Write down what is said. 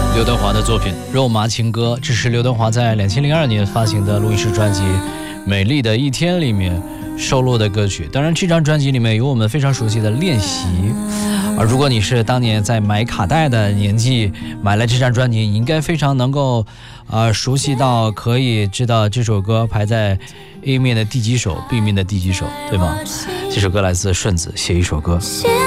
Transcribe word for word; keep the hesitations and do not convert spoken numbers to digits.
刘德华的作品《肉麻情歌》，这是刘德华在两千零二年发行的录音室专辑《美丽的一天》里面收录的歌曲。当然，这张专辑里面有我们非常熟悉的《练习》。而如果你是当年在买卡带的年纪，买了这张专辑，你应该非常能够，呃，熟悉到可以知道这首歌排在 A 面的第几首 ，B 面的第几首，对吗？这首歌来自顺子，写一首歌。